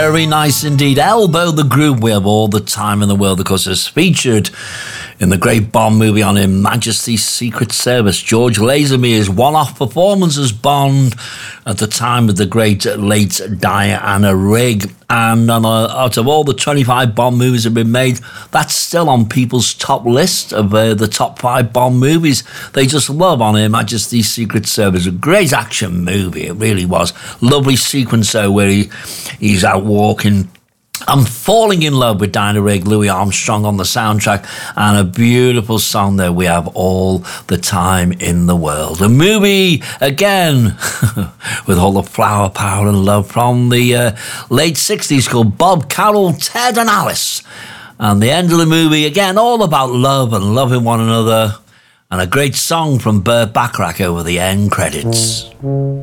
Very nice indeed. Elbow the Group, we have all the time in the world, of course, is featured in the great Bond movie on Her Majesty's Secret Service. George Lazenby's one-off performance as Bond at the time of the great late Diana Rigg. And out of all the 25 Bond movies that have been made, that's still on people's top list of the top 5 Bond movies they just love on Her Majesty's Secret Service. A great action movie, it really was. Lovely sequence though, where he's out walking. I'm falling in love with Diana Rigg, Louis Armstrong on the soundtrack, and a beautiful song there. We have All the Time in the World. A movie, again, with all the flower power and love from the late 60s called Bob, Carol, Ted and Alice. And the end of the movie, again, all about love and loving one another. And a great song from Burt Bacharach over the end credits.